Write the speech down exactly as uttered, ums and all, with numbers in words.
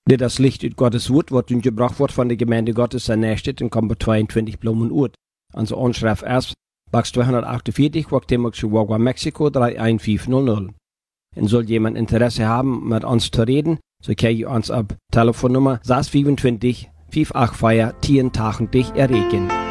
Der das Licht ut Gottes Wort, was uns gebracht wird von der Gemeinde Gottes, sein Nächstet, in Komma zweiundzwanzig Blumen Urt. Also Anschrift erst, Box zweihundertachtundvierzig, Wachtimox, Chihuahua, Mexiko, drei eins fünf null null. Und soll jemand Interesse haben, mit uns zu reden, so kann ich uns ab Telefonnummer sechs zwei fünf, fünf acht vier, zehn Tagen dich erregen.